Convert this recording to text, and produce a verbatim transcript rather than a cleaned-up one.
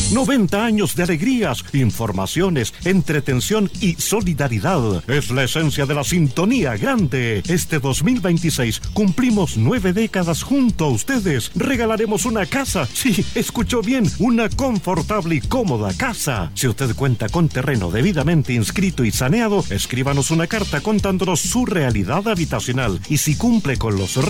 noventa años de alegrías, informaciones, entretención y solidaridad. Es la esencia de la sintonía grande. Este dos mil veintiséis cumplimos nueve décadas junto a ustedes. Regalaremos una casa. Sí, escuchó bien, una confortable y cómoda casa. Si usted cuenta con terreno debidamente inscrito y saneado, escríbanos una carta contándonos su realidad habitacional. Y si cumple con los